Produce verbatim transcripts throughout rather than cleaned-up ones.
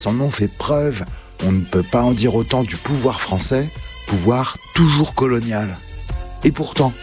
Sans nom fait preuve, on ne peut pas en dire autant du pouvoir français, pouvoir toujours colonial. Et pourtant...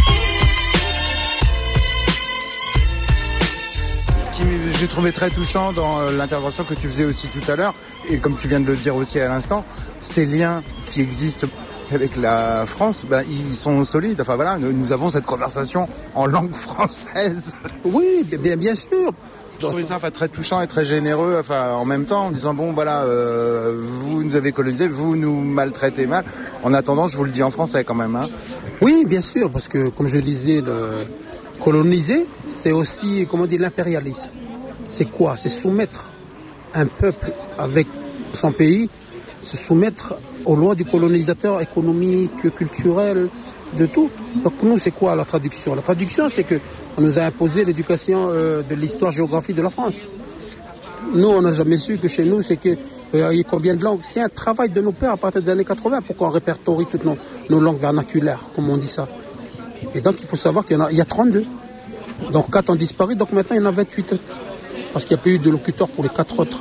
Ce qui j'ai trouvé très touchant dans l'intervention que tu faisais aussi tout à l'heure, et comme tu viens de le dire aussi à l'instant, ces liens qui existent avec la France, ben, ils sont solides. Enfin voilà, nous, nous avons cette conversation en langue française. Oui, bien, bien sûr. Je trouvais ça enfin, très touchant et très généreux, enfin, en même temps, en disant, bon, voilà, euh, vous nous avez colonisés, vous nous maltraitez mal. En attendant, je vous le dis en français quand même. Hein. Oui, bien sûr, parce que, comme je le disais, le coloniser, c'est aussi, comment dire, l'impérialisme. C'est quoi ? C'est soumettre un peuple avec son pays, se soumettre aux lois du colonisateur économique, culturel, de tout. Donc nous, c'est quoi la traduction ? La traduction, c'est qu'on nous a imposé l'éducation euh, de l'histoire-géographie de la France. Nous, on n'a jamais su que chez nous, c'est que il y a combien de langues ? C'est un travail de nos pères à partir des années quatre-vingts pour qu'on répertorie toutes nos, nos langues vernaculaires, comme on dit ça. Et donc, il faut savoir qu'il y en a, il y a trente-deux. Donc quatre ont disparu, donc maintenant, il y en a vingt-huit. Parce qu'il n'y a pas eu de locuteurs pour les quatre autres.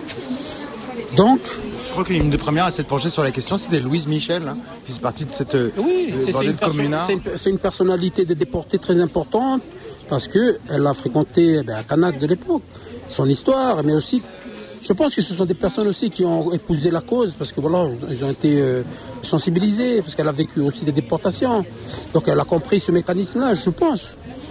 Donc... Je crois qu'une des premières à s'être penchée sur la question, c'était Louise Michel, hein, qui fait partie de cette oui, euh, c'est, c'est, une perso- c'est, une, c'est une personnalité de déportée très importante, parce qu'elle a fréquenté ben, Canaque de l'époque, son histoire, mais aussi, je pense que ce sont des personnes aussi qui ont épousé la cause, parce que voilà, ils ont été euh, sensibilisés, parce qu'elle a vécu aussi des déportations, donc elle a compris ce mécanisme-là, je pense.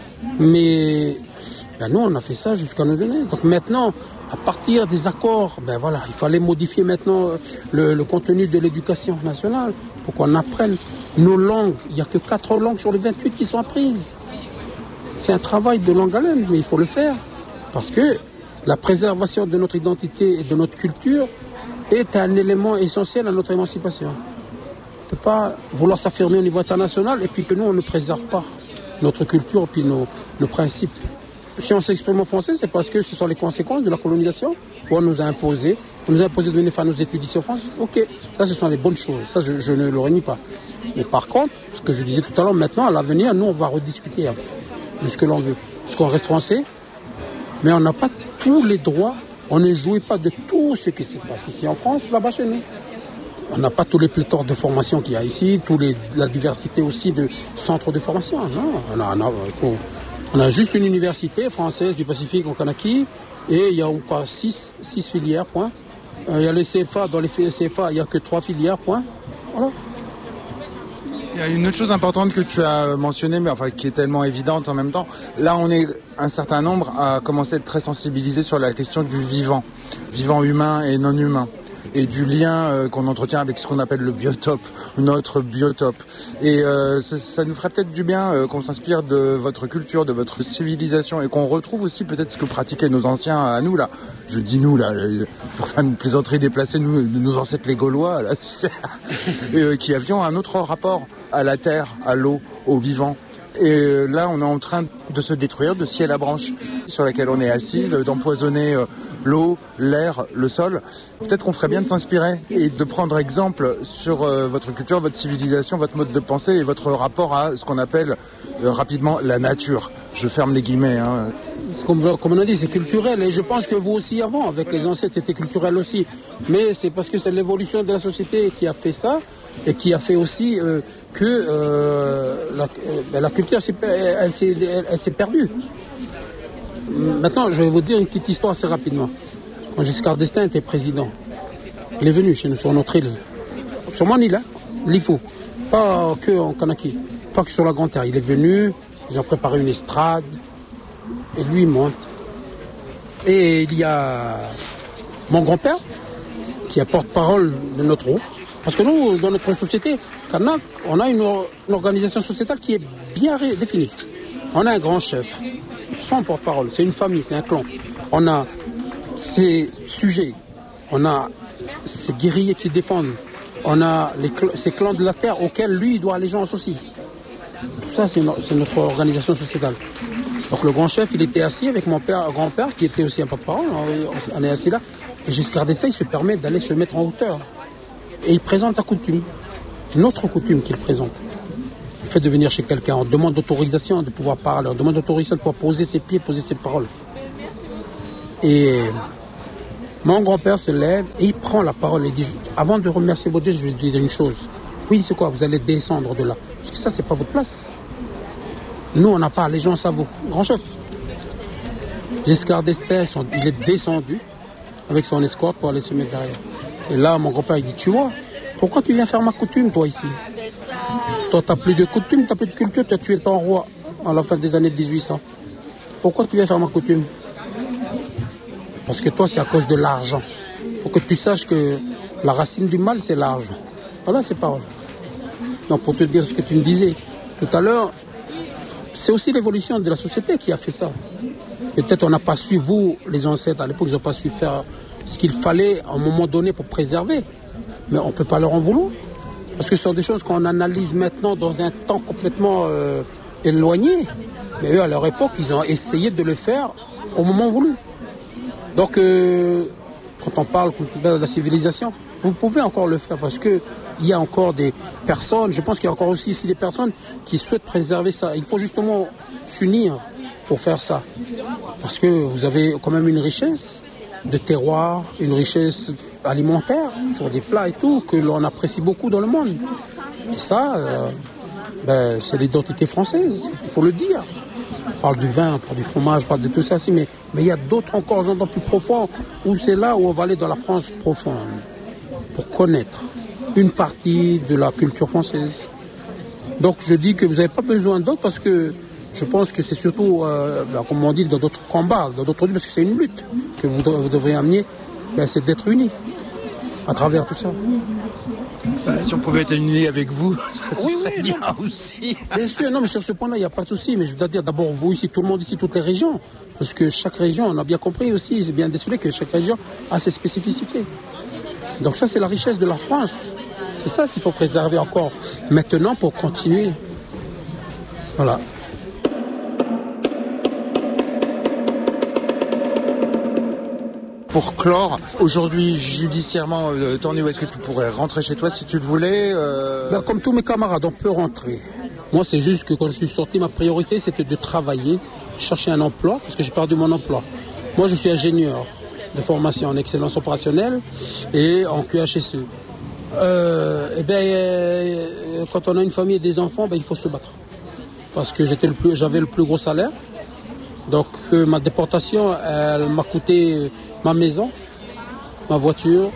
Mais ben, nous, on a fait ça jusqu'à nos données. Donc maintenant, à partir des accords, ben voilà, il fallait modifier maintenant le, le contenu de l'éducation nationale pour qu'on apprenne nos langues. Il n'y a que quatre langues sur les vingt-huit qui sont apprises. C'est un travail de longue haleine, mais il faut le faire. Parce que la préservation de notre identité et de notre culture est un élément essentiel à notre émancipation. On ne peut pas vouloir s'affirmer au niveau international et puis que nous, on ne préserve pas notre culture et puis nos, nos principes. Si on s'exprime en français, c'est parce que ce sont les conséquences de la colonisation où on nous a imposé. On nous a imposé de venir faire nos études ici en France. Ok, ça ce sont les bonnes choses. Ça, je, je ne le renie pas. Mais par contre, ce que je disais tout à l'heure, maintenant, à l'avenir, nous, on va rediscuter après de ce que l'on veut. Parce qu'on reste français, mais on n'a pas tous les droits. On ne jouit pas de tout ce qui se passe ici en France, là-bas chez nous. On n'a pas tous les pléthores de formation qu'il y a ici, tous les, la diversité aussi de centres de formation. Non, on a, on a, il faut... On a juste une université française du Pacifique en Kanaki et il y a encore six, six filières, point. Euh, il y a les C F A, dans les C F A, il n'y a que trois filières, point. Voilà. Il y a une autre chose importante que tu as mentionnée, mais enfin qui est tellement évidente en même temps. Là, on est un certain nombre à commencer à être très sensibilisés sur la question du vivant, vivant humain et non humain, et du lien euh, qu'on entretient avec ce qu'on appelle le biotope, notre biotope. Et euh, ça, ça nous ferait peut-être du bien euh, qu'on s'inspire de votre culture, de votre civilisation, et qu'on retrouve aussi peut-être ce que pratiquaient nos anciens à nous, là. Je dis nous, là, pour faire une plaisanterie déplacée, nous, nos ancêtres les Gaulois, là, et, euh, qui avions un autre rapport à la terre, à l'eau, au vivant. Et là, on est en train de se détruire de ciel à branche sur laquelle on est assis, d'empoisonner euh, l'eau, l'air, le sol. Peut-être qu'on ferait bien de s'inspirer et de prendre exemple sur euh, votre culture, votre civilisation, votre mode de pensée et votre rapport à ce qu'on appelle euh, rapidement la nature. Je ferme les guillemets. Hein. Comme, comme on a dit, c'est culturel. Et je pense que vous aussi avant, avec les ancêtres, c'était culturel aussi. Mais c'est parce que c'est l'évolution de la société qui a fait ça et qui a fait aussi euh, que euh, la, euh, la culture, elle, elle, s'est, elle, elle s'est perdue. Maintenant, je vais vous dire une petite histoire assez rapidement. Quand Giscard d'Estaing était président, il est venu chez nous, sur notre île. Sur mon île, hein, l'Ifou. Pas que en Kanaki, pas que sur la Grande Terre. Il est venu, ils ont préparé une estrade, et lui, il monte. Et il y a mon grand-père, qui est porte-parole de notre groupe. Parce que nous, dans notre société, Kanak, on a une, une organisation sociétale qui est bien ré- définie. On a un grand chef, son porte-parole, c'est une famille, c'est un clan. On a ses sujets, on a ses guerriers qui défendent, on a les cl- ces clans de la terre auxquels lui, il doit allégeance aussi. Tout ça, c'est, no- c'est notre organisation sociétale. Donc le grand chef, il était assis avec mon père, grand-père, qui était aussi un porte-parole, on est assis là, et Giscard d'Estaing se permet d'aller se mettre en hauteur. Et il présente sa coutume, notre coutume qu'il présente. Le fait de venir chez quelqu'un, on demande d'autorisation de pouvoir parler, on demande d'autorisation de pouvoir poser ses pieds, poser ses paroles. Et Mon grand-père se lève et il prend la parole et dit, avant de remercier votre Dieu, je vais lui dire une chose. Oui, c'est quoi? Vous allez descendre de là. Parce que ça, c'est pas votre place. Nous, on n'a pas allégeance à vous. Grand chef. Giscard d'Estaing, il est descendu avec son escorte pour aller se mettre derrière. Et là, mon grand-père, il dit, tu vois, pourquoi tu viens faire ma coutume, toi, ici? Toi, tu n'as plus de coutume, tu n'as plus de culture, tu as tué ton roi à la fin des années dix-huit cents. Pourquoi tu viens faire ma coutume? Parce que toi, c'est à cause de l'argent. Il faut que tu saches que la racine du mal, c'est l'argent. Voilà ces paroles. Donc, pour te dire ce que tu me disais tout à l'heure, c'est aussi l'évolution de la société qui a fait ça. Peut-être on n'a pas su, vous, les ancêtres, à l'époque, ils n'ont pas su faire ce qu'il fallait à un moment donné pour préserver. Mais on ne peut pas leur en vouloir. Parce que ce sont des choses qu'on analyse maintenant dans un temps complètement euh, éloigné. Mais eux, à leur époque, ils ont essayé de le faire au moment voulu. Donc, euh, quand on parle de la civilisation, vous pouvez encore le faire parce qu'il y a encore des personnes, je pense qu'il y a encore aussi ici des personnes qui souhaitent préserver ça. Il faut justement s'unir pour faire ça. Parce que vous avez quand même une richesse de terroir, une richesse alimentaire sur des plats et tout, que l'on apprécie beaucoup dans le monde. Et ça, euh, ben, c'est l'identité française, il faut le dire. On parle du vin, on parle du fromage, on parle de tout ça, aussi, mais mais il y a d'autres encore endroits plus profonds où c'est là où on va aller dans la France profonde pour connaître une partie de la culture française. Donc je dis que vous n'avez pas besoin d'autres parce que je pense que c'est surtout, euh, comme on dit, dans d'autres combats, dans d'autres luttes, parce que c'est une lutte que vous, vous devrez amener, ben, c'est d'être unis à travers tout ça. Bah, si on pouvait être unis avec vous, ça oui, serait oui, bien non. aussi. Bien sûr, non, mais sur ce point-là, il n'y a pas de souci. Mais je dois dire d'abord, vous ici, tout le monde ici, toutes les régions. Parce que chaque région, on a bien compris aussi, c'est bien décelé que chaque région a ses spécificités. Donc ça, c'est la richesse de la France. C'est ça ce qu'il faut préserver encore maintenant pour continuer. Voilà. Pour clore, aujourd'hui, judiciairement, euh, t'en es où? Est-ce que tu pourrais rentrer chez toi si tu le voulais euh... ben, Comme tous mes camarades, on peut rentrer. Moi, c'est juste que quand je suis sorti, ma priorité, c'était de travailler, de chercher un emploi, parce que j'ai perdu mon emploi. Moi, je suis ingénieur de formation en excellence opérationnelle et en Q H S E. Euh, et ben, euh, quand on a une famille et des enfants, ben, il faut se battre. Parce que j'étais le plus, j'avais le plus gros salaire. Donc, euh, ma déportation, elle m'a coûté ma maison, ma voiture.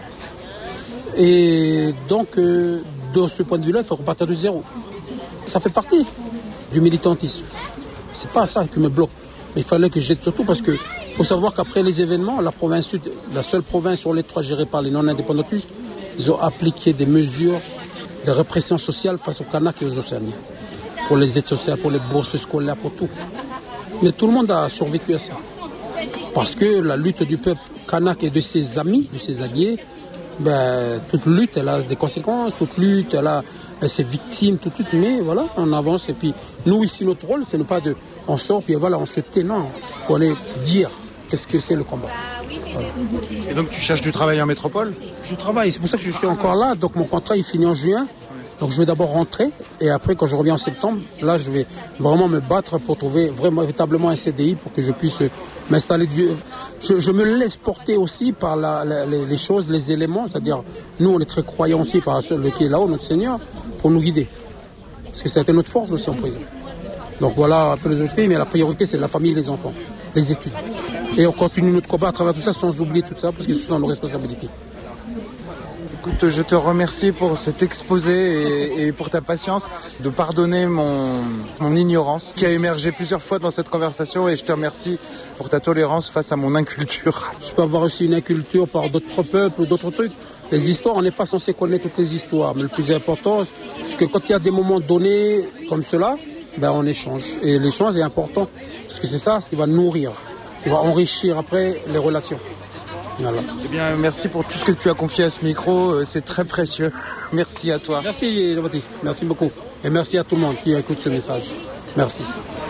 Et donc, euh, de ce point de vue-là, il faut repartir de zéro. Ça fait partie du militantisme. C'est pas ça qui me bloque. Mais il fallait que j'aide surtout parce que faut savoir qu'après les événements, la province sud, la seule province sur les trois gérée par les non-indépendantistes, ils ont appliqué des mesures de répression sociale face aux Kanaks et aux Océaniens. Pour les aides sociales, pour les bourses scolaires, pour tout. Mais tout le monde a survécu à ça. Parce que la lutte du peuple kanak et de ses amis, de ses alliés, ben, toute lutte, elle a des conséquences, toute lutte, elle a ses victimes, tout, tout, mais voilà, on avance. Et puis, nous ici, notre rôle, c'est ne pas de... On sort, puis voilà, on se tait, non. Il faut aller dire qu'est-ce que c'est le combat. Voilà. Et donc, tu cherches du travail en métropole? Je travaille, c'est pour ça que je suis encore là. Donc, mon contrat, il finit en juin. Donc, je vais d'abord rentrer. Et après, quand je reviens en septembre, là, je vais vraiment me battre pour trouver vraiment, véritablement un C D I pour que je puisse m'installer. Du... Je, je me laisse porter aussi par la, la, les, les choses, les éléments. C'est-à-dire, nous, on est très croyants aussi par le qui est là-haut, notre Seigneur, pour nous guider. Parce que ça a été notre force aussi en prison. Donc voilà un peu les autres pays, mais la priorité, c'est la famille et les enfants, les études. Et on continue notre combat à travers tout ça sans oublier tout ça, parce que ce sont nos responsabilités. Écoute, je te remercie pour cet exposé et, et pour ta patience de pardonner mon, mon ignorance qui a émergé plusieurs fois dans cette conversation, et je te remercie pour ta tolérance face à mon inculture. Je peux avoir aussi une inculture par d'autres peuples ou d'autres trucs. Les histoires, on n'est pas censé connaître toutes les histoires, mais le plus important, c'est que quand il y a des moments donnés comme cela, ben on échange. Et l'échange est important, parce que c'est ça ce qui va nourrir, qui va enrichir après les relations. Voilà. Eh bien, merci pour tout ce que tu as confié à ce micro, c'est très précieux. Merci à toi. Merci Jean-Baptiste, merci beaucoup. Et merci à tout le monde qui écoute ce message. Merci.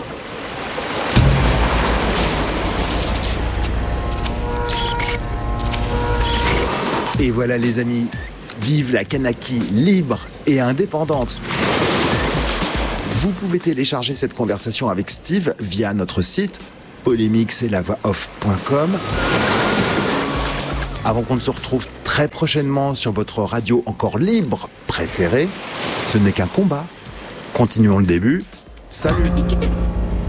Et voilà les amis, vive la Kanaki libre et indépendante. Vous pouvez télécharger cette conversation avec Steve via notre site polémix et la voix off point com. avant qu'on ne se retrouve très prochainement sur votre radio encore libre préférée, ce n'est qu'un combat. Continuons le début. Salut!